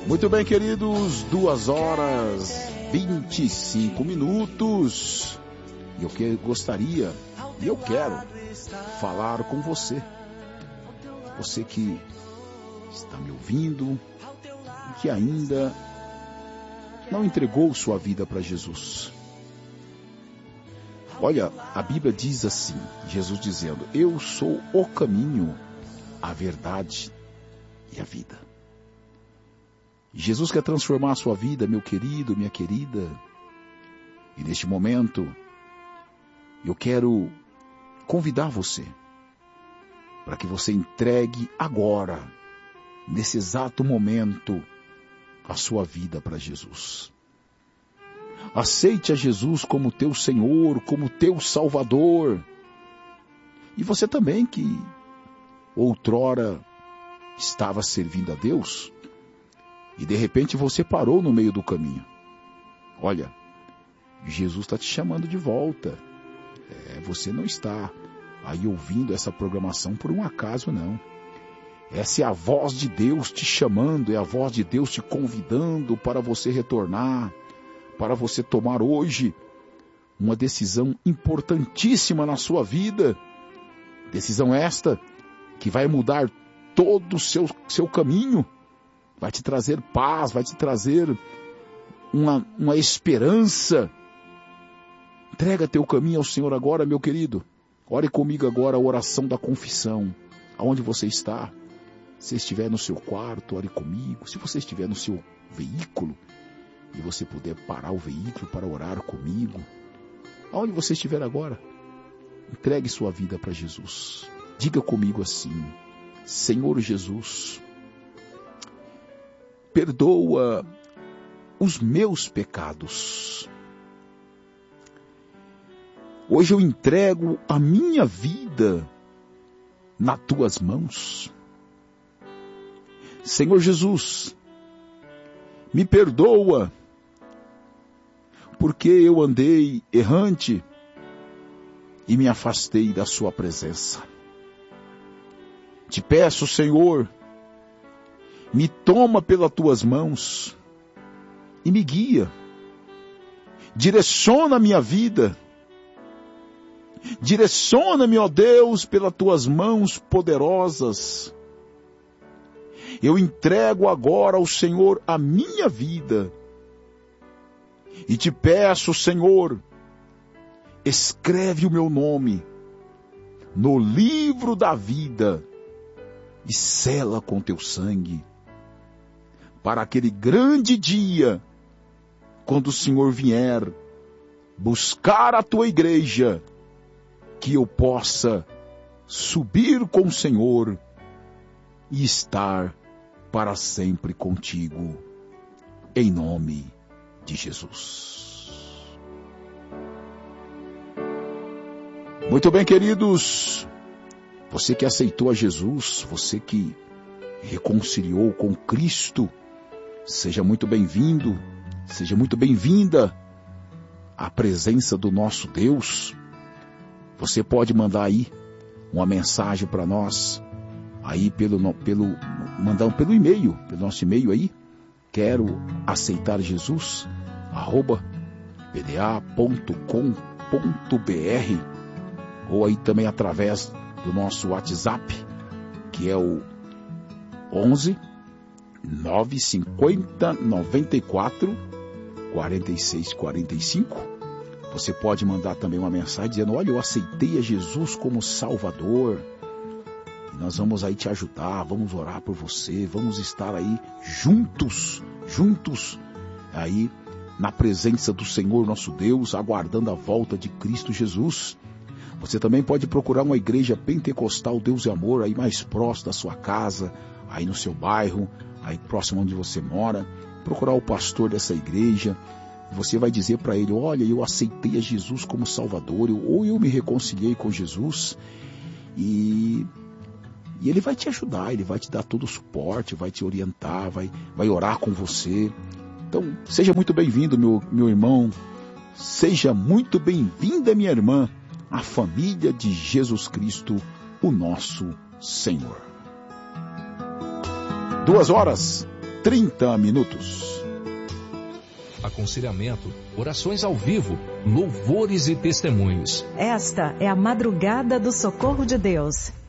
Muito bem, queridos, 2h25. E eu gostaria, e eu quero falar com você. Você que está me ouvindo e que ainda não entregou sua vida para Jesus. Olha, a Bíblia diz assim, Jesus dizendo: eu sou o caminho, a verdade e a vida. Jesus quer transformar a sua vida, meu querido, minha querida. E neste momento, eu quero convidar você para que você entregue agora, nesse exato momento, a sua vida para Jesus. Aceite a Jesus como teu Senhor, como teu Salvador. E você também que outrora estava servindo a Deus e de repente você parou no meio do caminho. Olha, Jesus está te chamando de volta. Você não está aí ouvindo essa programação por um acaso, não. Essa é a voz de Deus te chamando, é a voz de Deus te convidando para você retornar, para você tomar hoje uma decisão importantíssima na sua vida. Decisão esta que vai mudar todo o seu caminho, vai te trazer paz, vai te trazer uma esperança. Entrega teu caminho ao Senhor agora, meu querido. Ore comigo agora a oração da confissão. Aonde você está? Se estiver no seu quarto, ore comigo. Se você estiver no seu veículo e você puder parar o veículo para orar comigo, aonde você estiver agora, entregue sua vida para Jesus. Diga comigo assim: Senhor Jesus, perdoa os meus pecados. Hoje eu entrego a minha vida nas tuas mãos. Senhor Jesus, me perdoa, porque eu andei errante e me afastei da sua presença. Te peço, Senhor, me toma pelas tuas mãos e me guia. Direciona a minha vida. Direciona-me, ó Deus, pelas tuas mãos poderosas. Eu entrego agora ao Senhor a minha vida. E te peço, Senhor, escreve o meu nome no livro da vida e sela com teu sangue, para aquele grande dia, quando o Senhor vier buscar a tua igreja, que eu possa subir com o Senhor e estar para sempre contigo, em nome de Jesus. Muito bem, queridos, você que aceitou a Jesus, você que reconciliou com Cristo, seja muito bem-vindo, seja muito bem-vinda à presença do nosso Deus. Você pode mandar aí uma mensagem para nós, aí mandar pelo e-mail, pelo nosso e-mail aí, quero aceitar Jesus, @pda.com.br, ou aí também através do nosso WhatsApp, que é o 11 950 94 46 45. Você pode mandar também uma mensagem dizendo: olha, eu aceitei a Jesus como Salvador. E nós vamos aí te ajudar, vamos orar por você, vamos estar aí juntos aí na presença do Senhor nosso Deus, aguardando a volta de Cristo Jesus. Você também pode procurar uma igreja pentecostal Deus e Amor aí mais próximo da sua casa, aí no seu bairro, aí próximo onde você mora. Procurar o pastor dessa igreja. Você vai dizer para ele: olha, eu aceitei a Jesus como Salvador, ou eu me reconciliei com Jesus, e ele vai te ajudar, ele vai te dar todo o suporte, vai te orientar, vai orar com você. Então, seja muito bem-vindo, meu irmão, seja muito bem-vinda, minha irmã, à família de Jesus Cristo, o nosso Senhor. 2h 30 minutos. Aconselhamento, orações ao vivo, louvores e testemunhos. Esta é a madrugada do socorro de Deus.